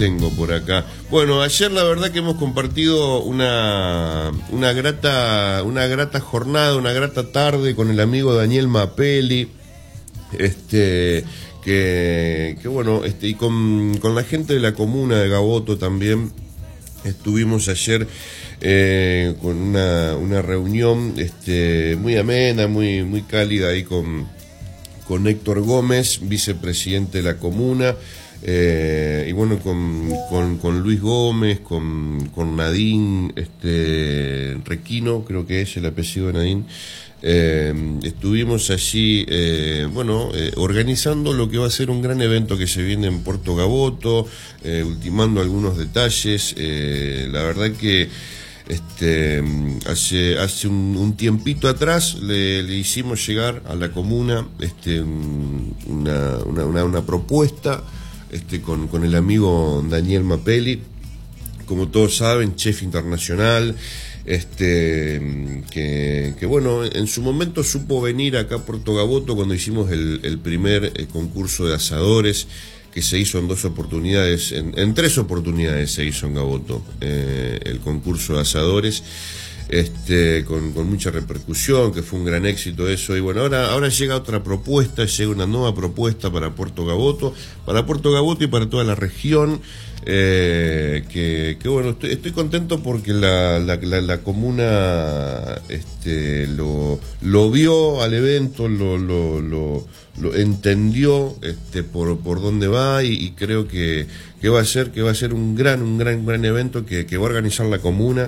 tengo por acá. Bueno, ayer la verdad que hemos compartido una grata jornada, una grata tarde con el amigo Daniel Mapelli, que bueno, y con la gente de la comuna de Gaboto también. Estuvimos ayer con una reunión muy amena, muy cálida ahí con Héctor Gómez, vicepresidente de la comuna, y bueno, con Luis Gómez, con Nadine Requino, creo que es el apellido de Nadine. Estuvimos allí, organizando lo que va a ser un gran evento que se viene en Puerto Gaboto, ultimando algunos detalles. La verdad que hace un tiempito atrás le hicimos llegar a la comuna una propuesta con el amigo Daniel Mapelli, como todos saben, chef internacional, que bueno, en su momento supo venir acá a Puerto Gaboto cuando hicimos el primer concurso de asadores, que se hizo en 2 oportunidades, en 3 oportunidades se hizo en Gaboto el concurso de asadores, con mucha repercusión, que fue un gran éxito eso. Y bueno, ahora llega otra propuesta, llega una nueva propuesta para Puerto Gaboto y para toda la región. Que bueno, estoy contento porque la comuna lo vio al evento, lo entendió por dónde va, y creo que va a ser un gran evento que va a organizar la comuna.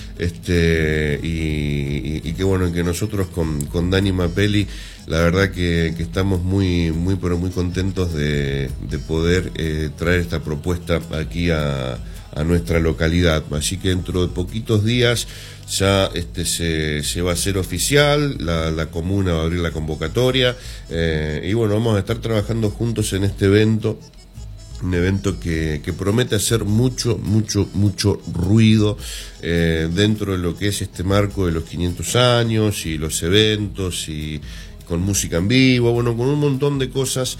Y que bueno, que nosotros con Dani Mapelli, la verdad que estamos muy contentos de poder traer esta propuesta aquí a nuestra localidad. Así que dentro de poquitos días ya se va a hacer oficial, la comuna va a abrir la convocatoria, y bueno, vamos a estar trabajando juntos en este evento. Un evento que promete hacer mucho ruido dentro de lo que es este marco de los 500 años y los eventos, y con música en vivo, bueno, con un montón de cosas,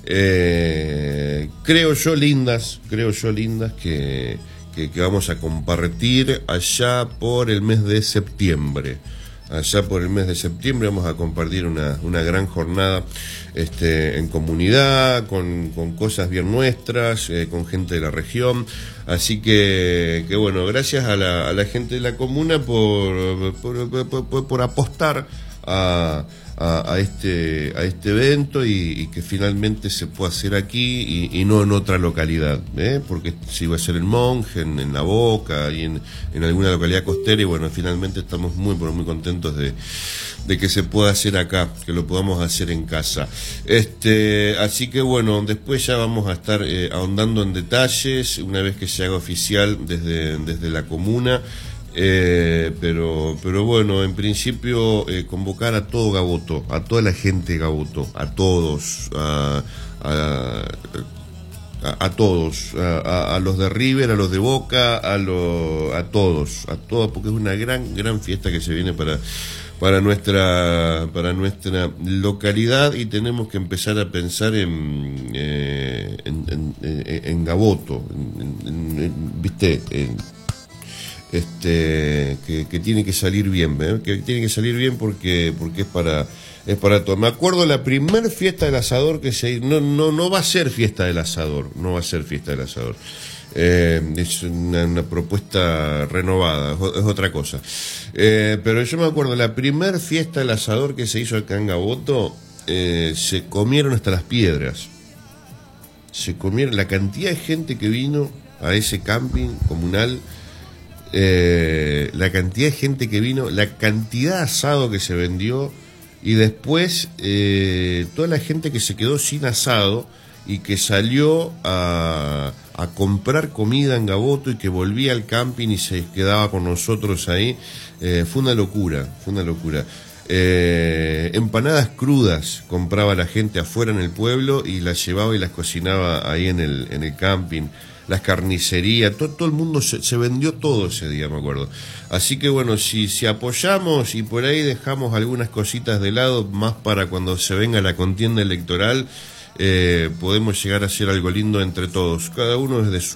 creo yo lindas que vamos a compartir allá por el mes de septiembre. Vamos a compartir una gran jornada en comunidad, con cosas bien nuestras, con gente de la región. Así que bueno, gracias a la gente de la comuna por apostar a este evento, y que finalmente se pueda hacer aquí y no en otra localidad, porque si iba a ser en Monje, en La Boca y en alguna localidad costera, y bueno, finalmente estamos muy contentos de que se pueda hacer acá, que lo podamos hacer en casa. Así que bueno, después ya vamos a estar ahondando en detalles una vez que se haga oficial desde la comuna. Pero bueno, en principio convocar a todo Gaboto, a toda la gente de Gaboto, a todos, a todos, a los de River, a los de Boca, a todos, porque es una gran fiesta que se viene para nuestra localidad, y tenemos que empezar a pensar en Gaboto, ¿viste? Que tiene que salir bien, porque es para todo. Me acuerdo la primer fiesta del asador que no va a ser fiesta del asador, es una propuesta renovada, es otra cosa, pero yo me acuerdo la primer fiesta del asador que se hizo acá en Gaboto, se comieron hasta las piedras, la cantidad de gente que vino a ese camping comunal. La cantidad de gente que vino, la cantidad de asado que se vendió, y después toda la gente que se quedó sin asado y que salió a comprar comida en Gaboto, y que volvía al camping y se quedaba con nosotros ahí. Fue una locura. Empanadas crudas compraba la gente afuera en el pueblo y las llevaba y las cocinaba ahí en el camping. Las carnicerías, todo el mundo se vendió todo ese día, me acuerdo. Así que bueno, si apoyamos y por ahí dejamos algunas cositas de lado, más para cuando se venga la contienda electoral, podemos llegar a hacer algo lindo entre todos, cada uno desde